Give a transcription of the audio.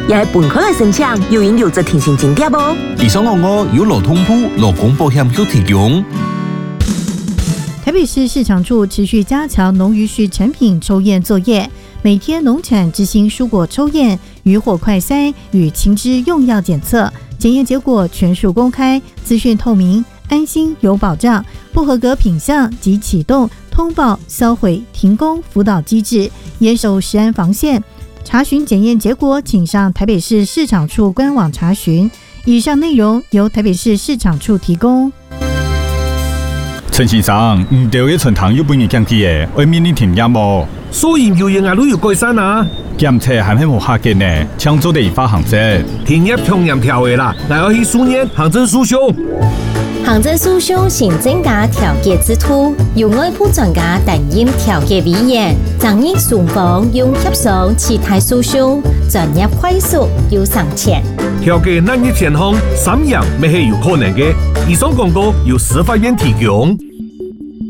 也係本科嚟申請，有應有責停薪津貼哦。 以上項目由勞通部勞工保險局提供。 台北市市場處持續加強農漁畜產品抽驗作業，每天農產之星蔬果抽驗、漁獲快篩與禽隻用藥檢測，檢驗結果全數公開，資訊透明，安心有保障。不合格品項即啟動通報、銷毀、停工輔導機制，嚴守食安防線。查詢檢驗結果，請上台北市市場處官網查詢。以上內容由台北市市場處提供。 陳先生，唔對嘅春堂有半年降級嘅，外面你停業冇？ 所以有嘢都有改善啊。 檢測係咪冇客嘅呢？搶做地方行政。 停業從嚴調嘅啦，我要去書念行政訴訟。 行政訴訟行政加調解制度，由外部專家擔任調解委員，爭議雙方用協商其他訴訟，專業快速又省錢。 調解難以前項，三樣未係有可能嘅。以上廣告由司法院提供。